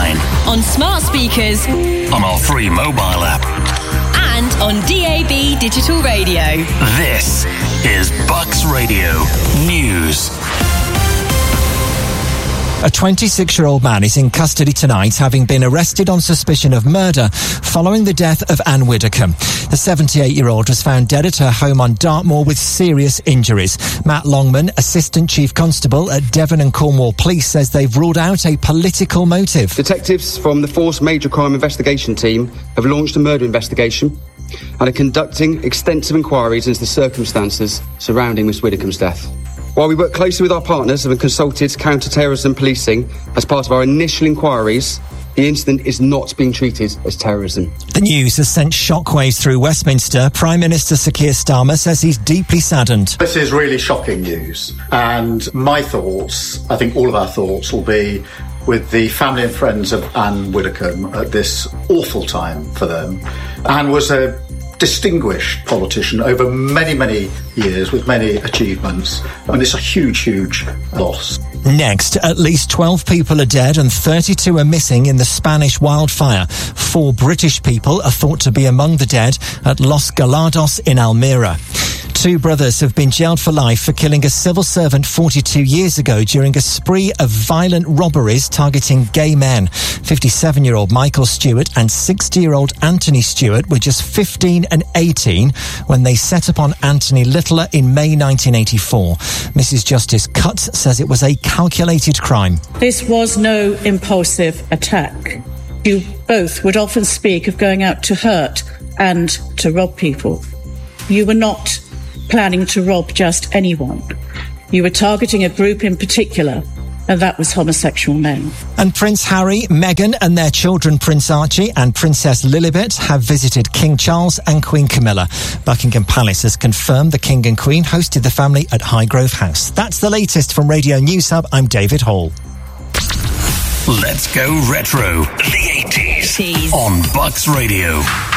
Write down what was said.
online, on smart speakers, on our free mobile app, and on DAB digital radio. This is Bucks Radio News. A 26-year-old man is in custody tonight, having been arrested on suspicion of murder following the death of Anne Widdecombe. The 78-year-old was found dead at her home on Dartmoor with serious injuries. Matt Longman, Assistant Chief Constable at Devon and Cornwall Police, says they've ruled out a political motive. Detectives from the Force Major Crime Investigation Team have launched a murder investigation and are conducting extensive inquiries into the circumstances surrounding Miss Widdecombe's death. While we work closely with our partners and consulted counter-terrorism policing as part of our initial inquiries, the incident is not being treated as terrorism. The news has sent shockwaves through Westminster. Prime Minister Sir Keir Starmer says he's deeply saddened. This is really shocking news, and my thoughts, I think all of our thoughts, will be with the family and friends of Anne Widdecombe at this awful time for them. Anne was a distinguished politician over many, many years with many achievements. I mean, it's a huge, huge loss. Next, at least 12 people are dead and 32 are missing in the Spanish wildfire. 4 British people are thought to be among the dead at Los Galados in Almeria. 2 brothers have been jailed for life for killing a civil servant 42 years ago during a spree of violent robberies targeting gay men. 57-year-old Michael Stewart and 60-year-old Anthony Stewart were just 15 and 18 when they set upon Anthony Littler in May 1984. Mrs. Justice Cutts says it was a calculated crime. This was no impulsive attack. You both would often speak of going out to hurt and to rob people. You were not planning to rob just anyone. You were targeting a group in particular, and that was homosexual men. And Prince Harry, Meghan and their children Prince Archie and Princess Lilibet have visited King Charles and Queen Camilla. Buckingham Palace has confirmed the King and Queen hosted the family at Highgrove House. That's the latest from Radio News Hub. I'm David Hall. Let's go retro. The 80s on Bucks Radio.